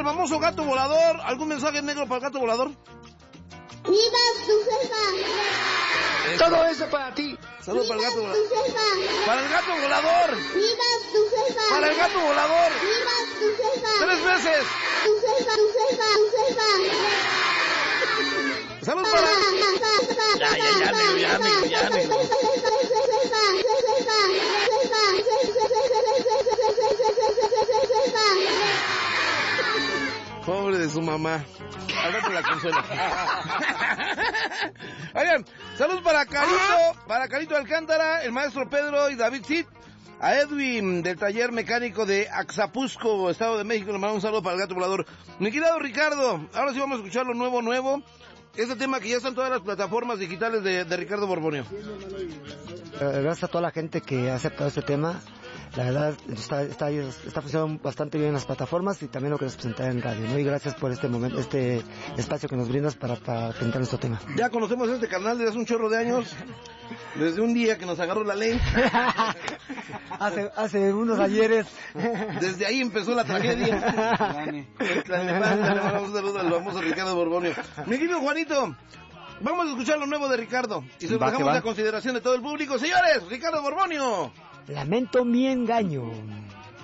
famoso gato volador. ¿Algún mensaje negro para el gato volador? ¡Viva tu jefa! Todo eso para ti. Saludos para el gato volador. Jefa! ¡Para el gato volador! ¡Viva tu jefa! ¡Para el gato volador! ¡Viva tu jefa! 3 veces. ¡Tu jefa, tu jefa, tu jefa! ¡Saludos para... Pobre de su mamá. Al rato la consuela. Oigan, saludos para Carito Alcántara, el maestro Pedro y David Cid, a Edwin del taller mecánico de Axapusco, Estado de México. Le mandamos un saludo para el gato volador. Mi querido Ricardo, ahora sí vamos a escuchar lo nuevo. Este tema que ya está en todas las plataformas digitales de Ricardo Borbonio. Gracias a toda la gente que ha aceptado este tema. La verdad está funcionando bastante bien en las plataformas y también lo que nos presenta en radio, ¿no? Y gracias por este momento, este espacio que nos brindas para presentar nuestro tema. Ya conocemos este canal desde hace un chorro de años, desde un día que nos agarró la ley. hace unos ayeres. Desde ahí empezó la tragedia. Le mandamos un saludo al famoso Ricardo Borbonio. Mi querido Juanito, vamos a escuchar lo nuevo de Ricardo y se lo dejamos a consideración de todo el público. Señores, Ricardo Borbonio. Lamento mi engaño.